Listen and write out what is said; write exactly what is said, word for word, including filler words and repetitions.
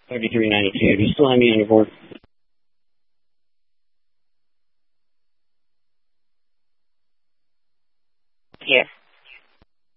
thirty-three ninety-two. Do you still have me on your board? Yes.